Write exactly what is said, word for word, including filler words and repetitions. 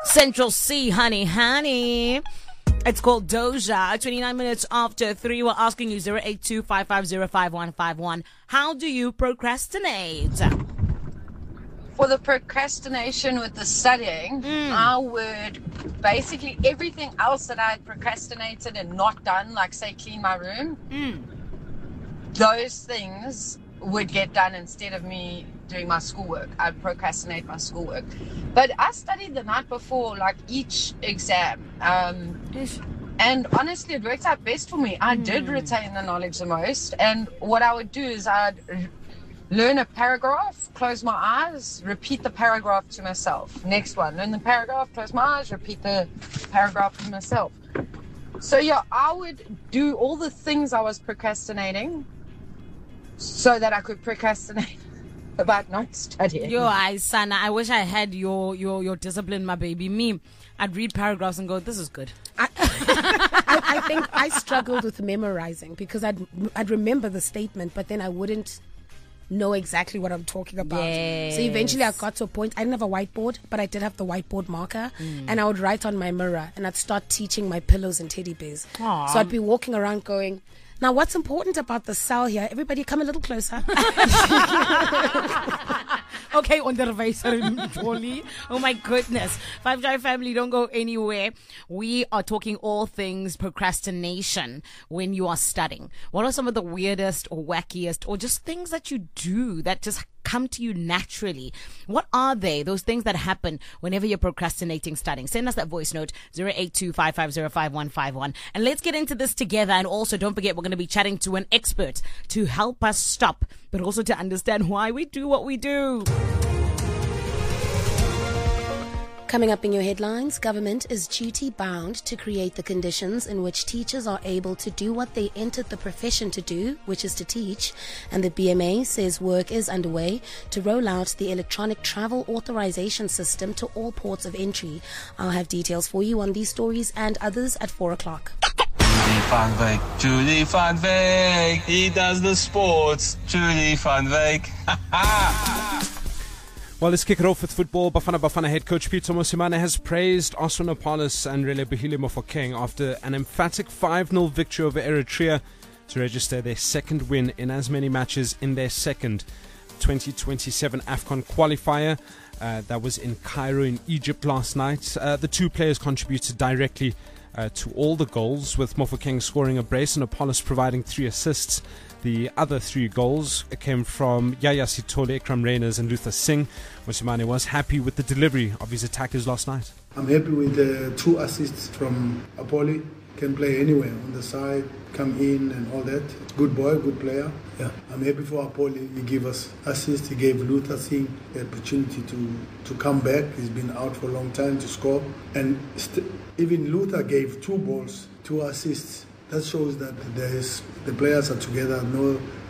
Central C, honey, honey. It's called Doja. twenty-nine minutes after three. We're asking you zero eight two, five five zero, five one five one. How do you procrastinate? For the procrastination with the studying, Mm. I would basically everything else that I had procrastinated and not done, like say clean my room, Mm. those things would get done instead of me doing my schoolwork. I'd procrastinate my schoolwork. But I studied the night before, like each exam. Um, and honestly, it worked out best for me. I Mm. did retain the knowledge the most. And what I would do is I'd learn a paragraph, close my eyes, repeat the paragraph to myself. Next one, learn the paragraph, close my eyes, repeat the paragraph to myself. So yeah, I would do all the things I was procrastinating so that I could procrastinate about not studying. Yo, I son, I wish I had your your your discipline, my baby. Me, I'd read paragraphs and go, "This is good." I, I, I think I struggled with memorizing because I'd I'd remember the statement, but then I wouldn't know exactly what I'm talking about. Yes. So eventually I got to a point, I didn't have a whiteboard, but I did have the whiteboard marker, mm. and I would write on my mirror, and I'd start teaching my pillows and teddy bears. Aww. So I'd be walking around going, now what's important about the cell here? Everybody come a little closer. Okay, on the Jolly. Oh my goodness. Five Drive family, don't go anywhere. We are talking all things procrastination when you are studying. What are some of the weirdest or wackiest or just things that you do that just come to you naturally? What are they? Those things that happen whenever you're procrastinating studying. Send us that voice note, zero eight two, five five zero, five one five one. And let's get into this together. And also, don't forget, we're going to be chatting to an expert to help us stop, but also to understand why we do what we do. Coming up in your headlines, government is duty-bound to create the conditions in which teachers are able to do what they entered the profession to do, which is to teach. And the B M A says work is underway to roll out the electronic travel authorization system to all ports of entry. I'll have details for you on these stories and others at four o'clock. Julie van Wyk, Julie van Wyk, he does the sports, Julie van Wyk. Ha ha! Well, let's kick it off with football. Bafana Bafana head coach Pitso Mosimane has praised Astronopolis and Relebohile Mofokeng after an emphatic five nil victory over Eritrea to register their second win in as many matches in their second twenty twenty-seven AFCON qualifier. Uh, that was in Cairo in Egypt last night. Uh, the two players contributed directly uh, to all the goals, with Mofokeng scoring a brace and Apollos providing three assists. The other three goals came from Yaya Sitole, Ikram Reyners and Luther Singh. Mosimane was happy with the delivery of his attackers last night. I'm happy with the two assists from Apolli. Can play anywhere on the side, come in and all that. Good boy, good player. Yeah, I'm happy for Apolli. He gave us assists. He gave Luther Singh the opportunity to, to come back. He's been out for a long time to score. And st- even Luther gave two balls, two assists. That shows that there is, the players are together, no